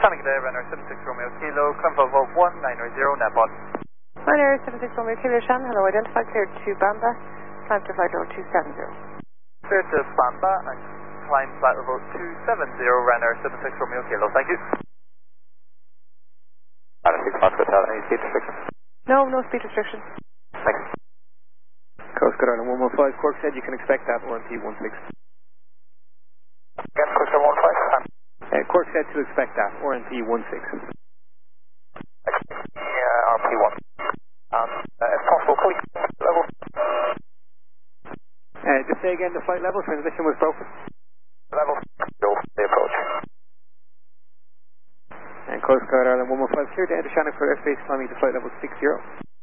Shannon G'day, runner 76 Romeo Kilo, climb Volvo 1990 Netball. Runner 76 Romeo Kilo, Shannon, hello, identified clear to Bamba, climb to flight level 270. Clear to Bamba and climb flight level 270, runner 76 Romeo Kilo, thank you. Runner 6 Foxtrot Hotel, any speed restriction? No, no speed restriction. Thanks. Coast Guard Island 115, Cork said you can expect that, RMP 16. Again, Coast Guard 15. Cork said to expect that, RMP 16. RMP 1. If possible, please, level. Just say again the flight level, transmission was broken. Level, go, the approach. And Coast Guard Island 115, clear to enter Shannon for airspace, climbing to flight level 60.